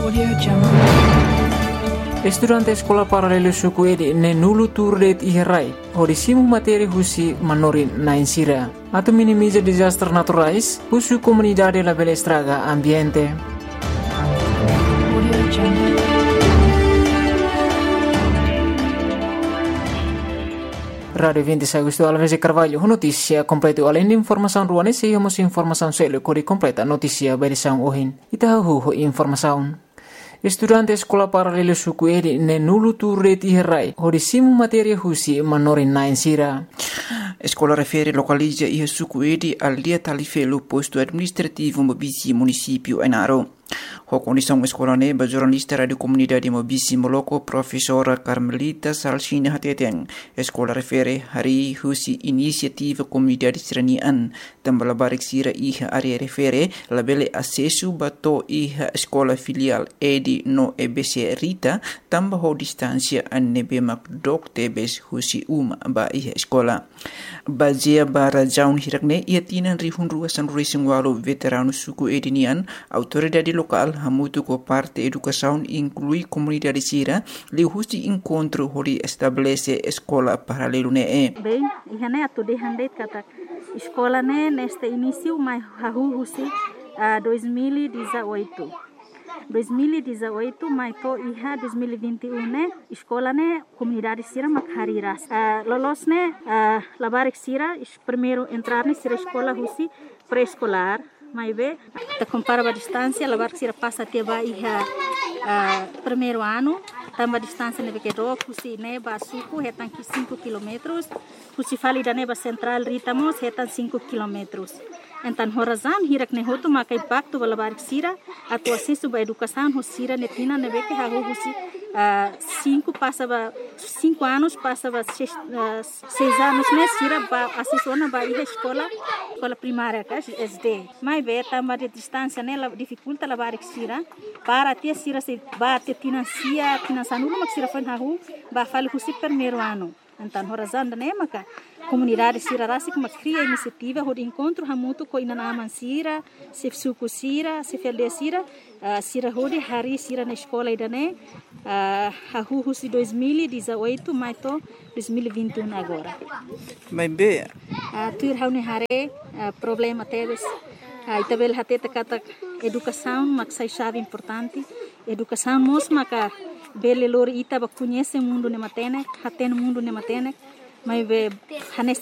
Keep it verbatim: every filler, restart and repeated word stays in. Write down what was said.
Audio Jungle. Estudante sekolah paralelo suku edi ne nulu turdet iherai hodisimu materi husi manorin na insira atau minimiza disaster naturais husu comunidade la bela estraga ambiente. Audio Jungle. Radio vinte Agosto Alves e Carvalho, notícia completa além de informação ruane se homos informação selo kodi completa notícia berição ohin. Itahu informação. Estudante sekolah paralelo suku edi ne nulu turret iherai hodisimu materia husi manorin na insira. Escola refere localiza e suku edi al dia talifelo posto administrativo Mobisi município Ainaro. A condição escolar neba jornalista radio comunidade Mobisi Moloko professora Carmelita Salsina Hateteng. Escola refere hari husi inisiativa comunidade seranian tambah barik sira iha area refere labele acesso bato iha escola filial edi no E B C Rita tambah ho distância anebe makdok tebes husi uma ba iha escola. Bazia bara jaun hirakne ia tinan rihun ruasan racing walo veterano suku edinian autoridade local hamutu ko parte educação inclui comunidade sira li husi encontro hori estabelece escola paralelo ne e. Bem, ihane atu de handeit kata escola ne neste início mai hahu husi uh, dois mil e dezoito. dois mil e dezoito mai to iha dois mil e vinte e um ne escola ne comunidade sira makhariras. Uh, lolos ne uh, labarik sira primeiro entrar ne sira escola husi pré-escolar. Mas vê, te compara a distância, a barca se passa até vai uh, primeiro ano, também a distância neve que do, se neba suco, retan que cinco quilômetros, se fala da neba central ritamos, retan cinco quilômetros. Então, horazan hirak ne hotu makai impacto bala barca sira, a tua acesso à educação, o sira netina neve que hago husi cinco passava cinco anos passava seis, uh, seis anos né sira ba assessora ba a escola escola primária que é S D mas vê também de distância né dificulta la barik sira para ter sira se ba te financia financiando uma sira foi na rua ba fale com o primeiro ano então horazanda né maka comunidade sira rasi como cria iniciativa o encontro hamutu ko ina naman sira se suku sira se felde sira uh, sira hodi hari sira na escola idane uh, hahu husi dois mil e dezoito mas to dois mil e vinte e um agora mas be uh, tuir haune hare uh, problema teves uh, itabel hateta kata educação maksai chave importante educação mos maka bele lor ita ba conhece mundo ne matene haten mundo ne matene mas be hanes